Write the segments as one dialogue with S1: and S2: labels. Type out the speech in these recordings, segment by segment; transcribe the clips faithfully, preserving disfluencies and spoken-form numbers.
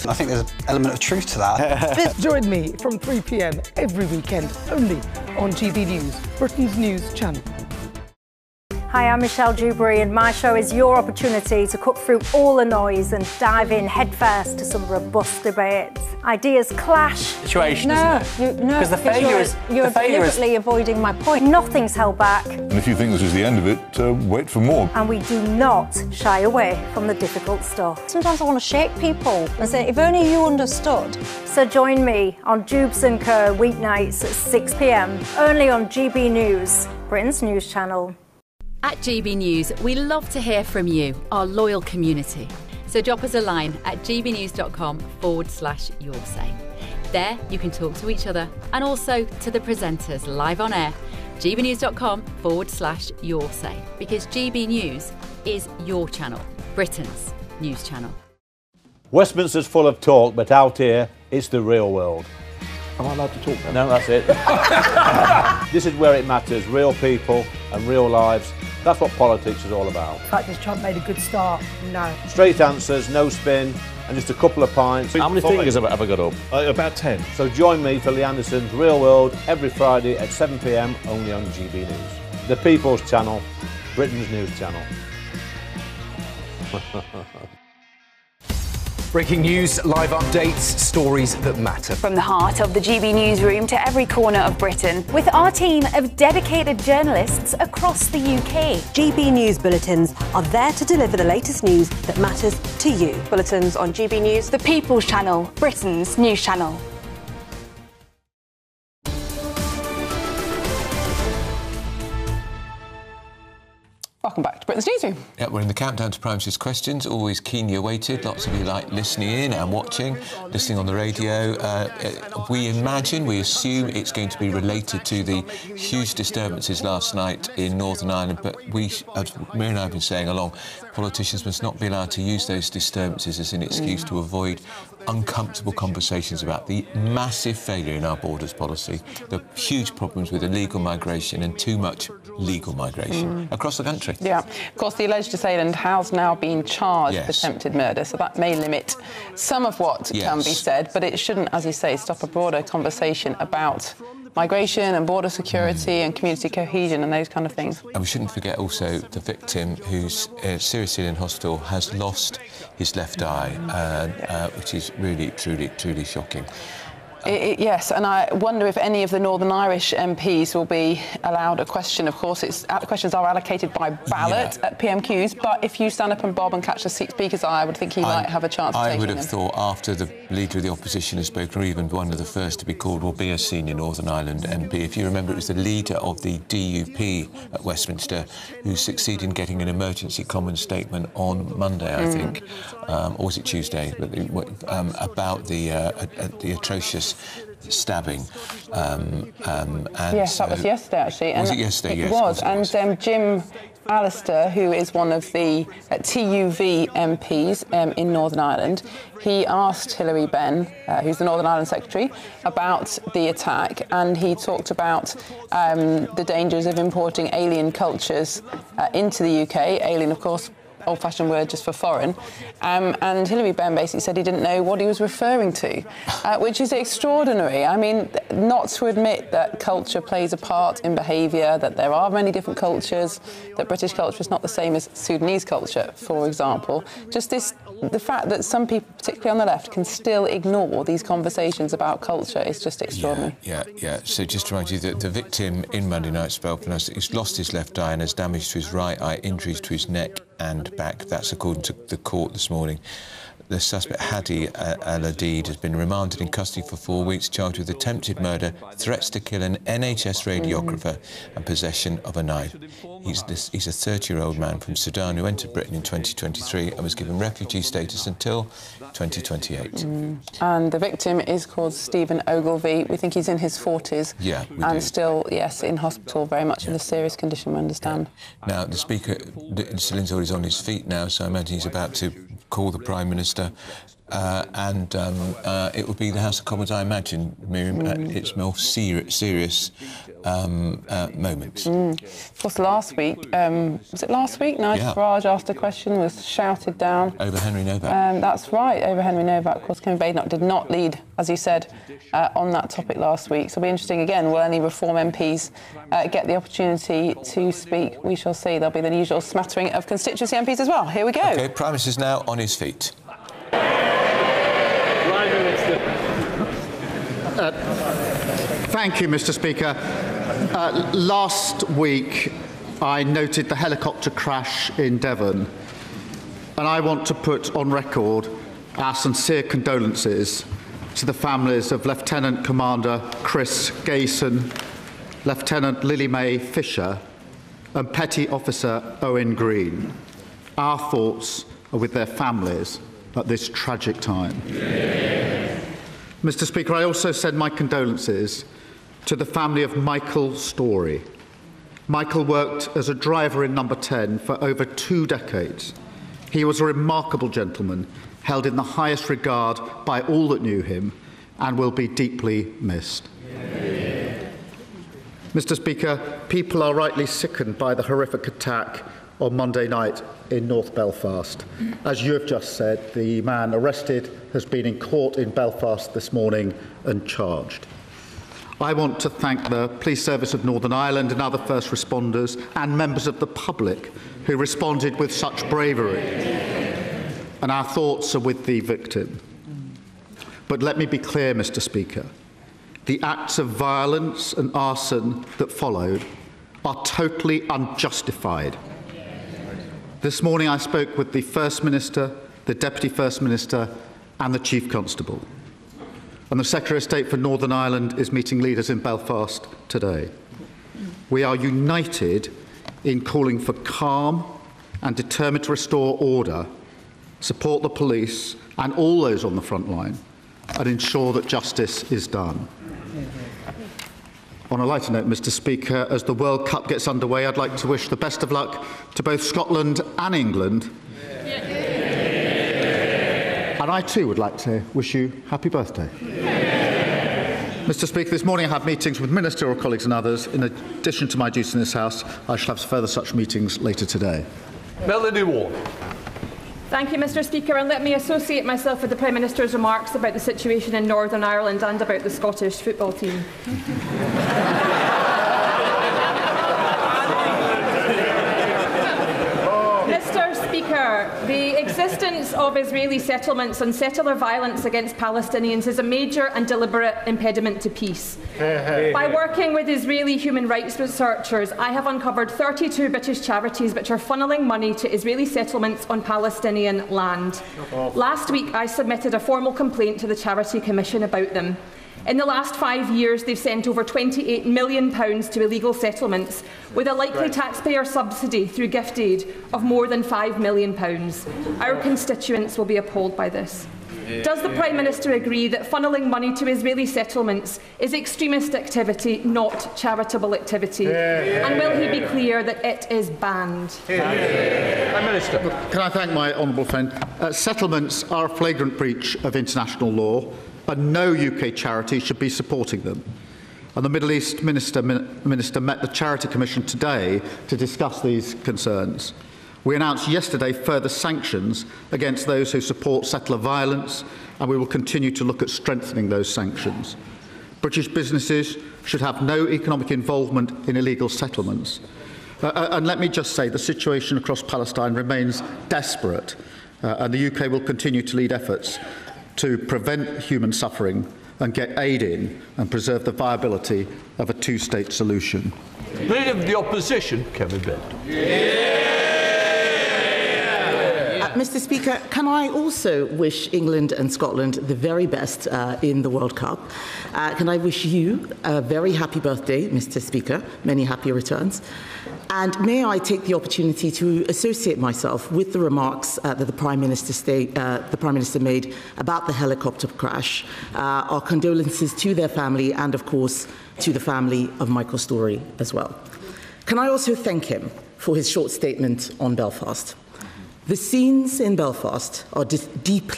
S1: I think there's an element of truth to that.
S2: Join me from three p m every weekend, only on G B News, Britain's news channel.
S3: Hi, I'm Michelle Dewberry, and my show is your opportunity to cut through all the noise and dive in headfirst to some robust debates. Ideas clash.
S4: Situation,
S3: no,
S4: isn't it?
S3: You, no,
S4: because the failure
S3: you're,
S4: is
S3: you're
S4: the failure
S3: deliberately
S4: is...
S3: avoiding my point. Nothing's held back.
S5: And if you think this is the end of it, uh, wait for more.
S3: And we do not shy away from the difficult stuff.
S6: Sometimes I want to shake people and say, if only you understood.
S3: So join me on Dubes and Co weeknights at six p m, only on G B News, Britain's news channel.
S7: At G B News, we love to hear from you, our loyal community. So drop us a line at gbnews.com forward slash your say. There you can talk to each other and also to the presenters live on air. gbnews.com forward slash your say. Because G B News is your channel, Britain's news channel.
S8: Westminster's full of talk, but out here, it's the real world.
S9: Am I allowed to talk now?
S8: No, that's it. This is where it matters, real people and real lives. That's what politics is all about.
S2: In fact, has Trump made a good start? No.
S8: Straight answers, no spin, and just a couple of pints.
S9: How many fingers have I ever got up?
S8: Uh, about ten. So join me for Lee Anderson's Real World every Friday at seven p m only on G B News. The People's Channel, Britain's news channel.
S10: Breaking news, live updates, stories that matter.
S11: From the heart of the G B newsroom to every corner of Britain, with our team of dedicated journalists across the U K.
S12: G B News bulletins are there to deliver the latest news that matters to you.
S11: Bulletins on G B News, the People's Channel, Britain's news channel.
S13: Welcome back to Britain's Newsroom.
S14: Yeah, we're in the countdown to Prime Minister's questions, always keenly awaited. Lots of you like listening in and watching, listening on the radio. Uh, we imagine, we assume it's going to be related to the huge disturbances last night in Northern Ireland, but we, as Mary and I have been saying along, politicians must not be allowed to use those disturbances as an excuse mm. to avoid uncomfortable conversations about the massive failure in our borders policy, the huge problems with illegal migration and too much legal migration mm. across the country.
S13: Yeah, of course, the alleged assailant has now been charged yes. with attempted murder, so that may limit some of what yes. can be said, but it shouldn't, as you say, stop a broader conversation about migration and border security mm. and community cohesion and those kind of things.
S14: And we shouldn't forget also the victim, who's uh, seriously in hospital, has lost his left eye, uh, yeah. uh, which is really, truly, truly shocking.
S13: It, it, yes, and I wonder if any of the Northern Irish M Ps will be allowed a question. Of course, it's, questions are allocated by ballot yeah. at P M Qs, but if you stand up and bob and catch the speaker's eye, I would think he I, might have a chance of
S14: I
S13: taking
S14: would have
S13: them.
S14: thought after the Leader of the Opposition has spoken, or even one of the first to be called, will be a senior Northern Ireland M P. If you remember, it was the leader of the D U P at Westminster who succeeded in getting an emergency common statement on Monday, I mm. think, um, or was it Tuesday, but, um, about the, uh, the atrocious stabbing. Um, um, and
S13: yes, that was so, yesterday, actually.
S14: Was
S13: and
S14: it yesterday?
S13: It
S14: yes.
S13: was.
S14: It was.
S13: And um, Jim Alistair, who is one of the uh, T U V M Ps um, in Northern Ireland, he asked Hilary Benn, uh, who's the Northern Ireland Secretary, about the attack, and he talked about um, the dangers of importing alien cultures uh, into the U K. Alien, of course, old-fashioned word just for foreign, um, and Hilary Benn basically said he didn't know what he was referring to, uh, which is extraordinary. I mean, not to admit that culture plays a part in behaviour, that there are many different cultures, that British culture is not the same as Sudanese culture, for example. Just this, the fact that some people, particularly on the left, can still ignore these conversations about culture is just extraordinary.
S14: Yeah, yeah, yeah. So just to remind you that the victim in Monday night's Belfast has lost his left eye and has damage to his right eye, injuries to his neck and back. That's according to the court this morning. The suspect, Hadi Al-Adid, has been remanded in custody for four weeks, charged with attempted murder, threats to kill an N H S radiographer and possession of a knife. He's, this, he's a thirty-year-old man from Sudan who entered Britain in twenty twenty-three and was given refugee status until twenty twenty-eight. Mm.
S13: And the victim is called Stephen Ogilvie. We think he's in his forties.
S14: Yeah, we
S13: And
S14: do.
S13: still, yes, in hospital, very much yeah. in a serious condition, we understand.
S14: Yeah. Now, the Speaker, Sir Lindsay, is on his feet now, so I imagine he's about to call the Prime Minister. Uh, and um, uh, it would be the House of Commons, I imagine, Miriam,
S13: Mm.
S14: at its most ser serious um, uh, moment.
S13: Mm. Of course, last week, um, was it last week? Nigel
S14: Yeah.
S13: Farage asked a question, was shouted down.
S14: Over Henry Novak.
S13: Um, that's right, over Henry Novak. Of course, Kevin Badenoch did not lead, as you said, uh, on that topic last week. So it'll be interesting again, will any Reform M Ps uh, get the opportunity to speak? We shall see. There'll be the usual smattering of constituency M Ps as well. Here we go.
S14: OK, Prime Minister is now on his feet.
S4: Uh, thank you, Mr Speaker. Uh, last week, I noted the helicopter crash in Devon, and I want to put on record our sincere condolences to the families of Lieutenant Commander Chris Gayson, Lieutenant Lily Mae Fisher, and Petty Officer Owen Green. Our thoughts are with their families at this tragic time. Mr Speaker, I also send my condolences to the family of Michael Story. Michael worked as a driver in Number ten for over two decades. He was a remarkable gentleman, held in the highest regard by all that knew him, and will be deeply missed. Mr Speaker, people are rightly sickened by the horrific attack on Monday night in North Belfast. As you have just said, the man arrested has been in court in Belfast this morning and charged. I want to thank the Police Service of Northern Ireland and other first responders and members of the public who responded with such bravery. And our thoughts are with the victim. But let me be clear, Mr Speaker, the acts of violence and arson that followed are totally unjustified. This morning I spoke with the First Minister, the Deputy First Minister and the Chief Constable. And the Secretary of State for Northern Ireland is meeting leaders in Belfast today. We are united in calling for calm and determined to restore order, support the police and all those on the front line, and ensure that justice is done. On a lighter note, Mr Speaker, as the World Cup gets underway, I'd like to wish the best of luck to both Scotland and England. And I too would like to wish you happy birthday. Mr Speaker, this morning I have meetings with ministerial colleagues and others. In addition to my duties in this House, I shall have further such meetings later today.
S9: Melanie Ward.
S15: Thank you, Mr Speaker, and let me associate myself with the Prime Minister's remarks about the situation in Northern Ireland and about the Scottish football team. Mr Speaker, the existence of Israeli settlements and settler violence against Palestinians is a major and deliberate impediment to peace. By working with Israeli human rights researchers, I have uncovered thirty-two British charities which are funnelling money to Israeli settlements on Palestinian land. Last week, I submitted a formal complaint to the Charity Commission about them. In the last five years, they've sent over twenty-eight million pounds to illegal settlements, with a likely taxpayer subsidy through gift aid of more than five million pounds. Our constituents will be appalled by this. Does the Prime Minister agree that funnelling money to Israeli settlements is extremist activity, not charitable activity? And will he be clear that it is banned?
S4: Prime Minister. Can I thank my honourable friend? Uh, settlements are a flagrant breach of international law, and no U K charity should be supporting them. And the Middle East Minister, Min Minister met the Charity Commission today to discuss these concerns. We announced yesterday further sanctions against those who support settler violence, and we will continue to look at strengthening those sanctions. British businesses should have no economic involvement in illegal settlements. Uh, and let me just say the situation across Palestine remains desperate, uh, and the U K will continue to lead efforts to prevent human suffering and get aid in and preserve the viability of a two-state solution.
S9: Leader of the Opposition, Kevin Bent.
S16: Mister Speaker, can I also wish England and Scotland the very best uh, in the World Cup? Uh, can I wish you a very happy birthday, Mister Speaker, many happy returns. And may I take the opportunity to associate myself with the remarks uh, that the Prime Minister, state, uh, the Prime Minister made about the helicopter crash. Uh, our condolences to their family and, of course, to the family of Michael Story as well. Can I also thank him for his short statement on Belfast? The scenes in Belfast are deeply,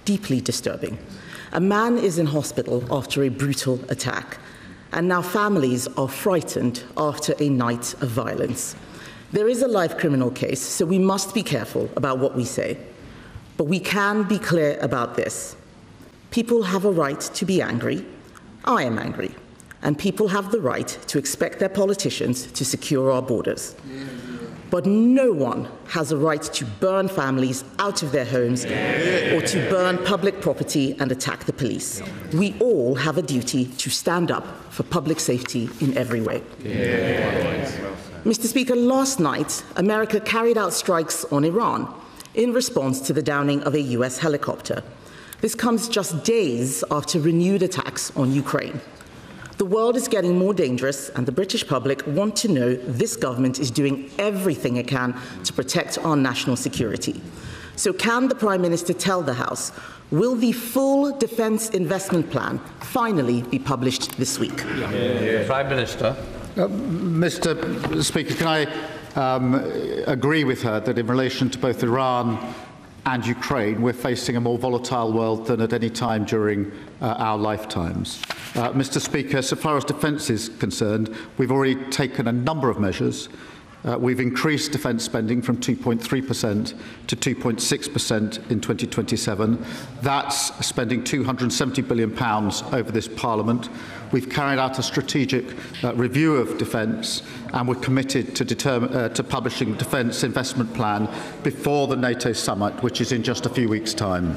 S16: deeply disturbing. A man is in hospital after a brutal attack, and now families are frightened after a night of violence. There is a live criminal case, so we must be careful about what we say. But we can be clear about this. People have a right to be angry. I am angry. And people have the right to expect their politicians to secure our borders. But no one has a right to burn families out of their homes or to burn public property and attack the police. We all have a duty to stand up for public safety in every way. Mister Speaker, last night, America carried out strikes on Iran in response to the downing of a U S helicopter. This comes just days after renewed attacks on Ukraine. The world is getting more dangerous, and the British public want to know this government is doing everything it can to protect our national security. So can the Prime Minister tell the House, will the full defence investment plan finally be published this week?
S9: Yeah. Yeah. Prime Minister.
S4: Uh, Mister Speaker, can I um, agree with her that in relation to both Iran and Ukraine, we're facing a more volatile world than at any time during uh, our lifetimes. Uh, Mister Speaker, so far as defence is concerned, we've already taken a number of measures. Uh, we've increased defence spending from two point three percent to two point six percent in twenty twenty-seven. That's spending two hundred and seventy billion pounds over this Parliament. We've carried out a strategic uh, review of defence, and we're committed to, determine, uh, to publishing the defence investment plan before the NATO summit, which is in just a few weeks' time.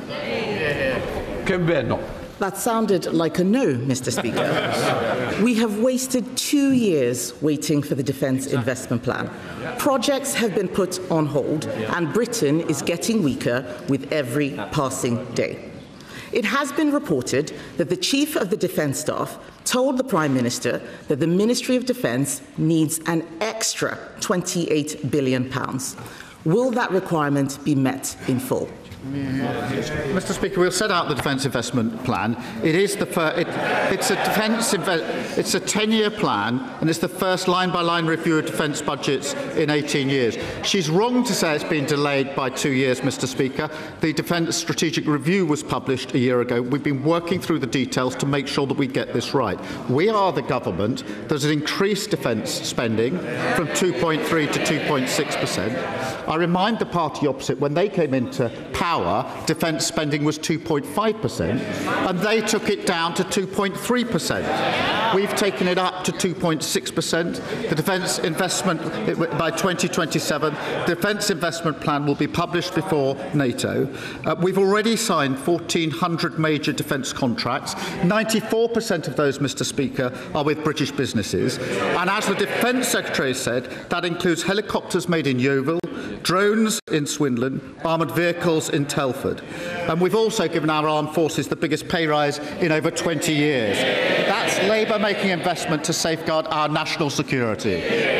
S16: That sounded like a no, Mister Speaker. We have wasted two years waiting for the defence investment plan. Projects have been put on hold, and Britain is getting weaker with every passing day. It has been reported that the Chief of the Defence Staff told the Prime Minister that the Ministry of Defence needs an extra twenty-eight billion pounds. Will that requirement be met in full?
S4: Mister Speaker, we'll set out the defence investment plan. It is the fir- it, it's a defence inve- it's a ten-year plan, and it's the first line-by-line review of defence budgets in eighteen years. She's wrong to say it's been delayed by two years, Mister Speaker. The Defence Strategic Review was published a year ago. We've been working through the details to make sure that we get this right. We are the government that has increased defence spending from two point three to two point six percent. I remind the party opposite, when they came into power, defence spending was two point five percent, and they took it down to two point three percent. We've taken it up to two point six percent. The defence investment, by twenty twenty-seven, the defence investment plan will be published before NATO. Uh, we've already signed fourteen hundred major defence contracts. ninety-four percent of those, Mister Speaker, are with British businesses. And as the Defence Secretary said, that includes helicopters made in Yeovil, drones in Swindon, armoured vehicles in Telford. And we've also given our armed forces the biggest pay rise in over twenty years. That's Labour making investment to safeguard our national security.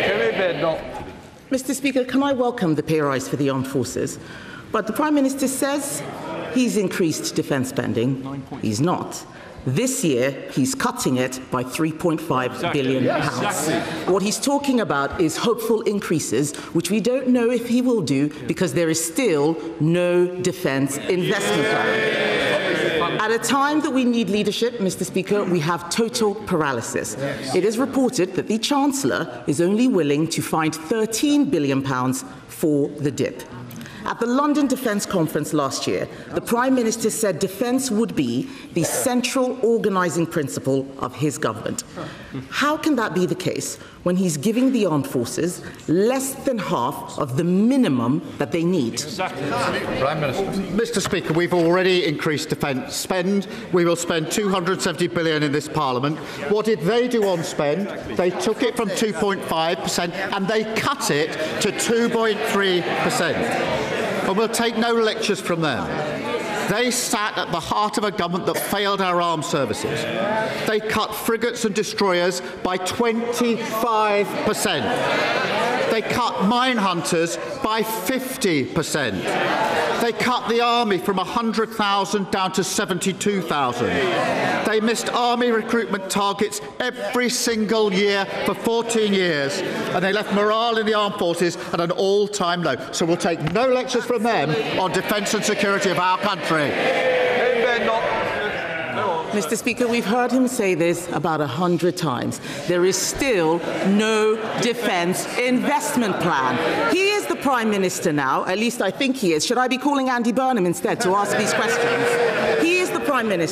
S16: Mister Speaker, can I welcome the pay rise for the armed forces? But the Prime Minister says he's increased defence spending. He's not. This year, he's cutting it by three point five exactly. billion pounds. Yes, exactly. What he's talking about is hopeful increases, which we don't know if he will do because there is still no defence investment plan. At a time that we need leadership, Mister Speaker, we have total paralysis. It is reported that the Chancellor is only willing to find thirteen billion pounds for the dip. At the London Defence Conference last year, the Prime Minister said defence would be the central organising principle of his government. How can that be the case when he's giving the armed forces less than half of the minimum that they need?
S4: Exactly. Prime Minister. Mister Speaker, we've already increased defence spend. We will spend two hundred and seventy billion pounds in this Parliament. What did they do on spend? They took it from two point five percent and they cut it to two point three percent. And we'll take no lectures from them. They sat at the heart of a government that failed our armed services. They cut frigates and destroyers by twenty-five percent. They cut mine hunters by fifty percent. They cut the army from one hundred thousand down to seventy-two thousand. They missed army recruitment targets every single year for fourteen years, and they left morale in the armed forces at an all-time low. So we'll take no lectures from them on defence and security of our country.
S17: Win Ben not...
S16: Mister Speaker, we've heard him say this about a hundred times. There is still no defence investment plan. He is the Prime Minister now, at least I think he is. Should I be calling Andy Burnham instead to ask these questions? He is the Prime Minister.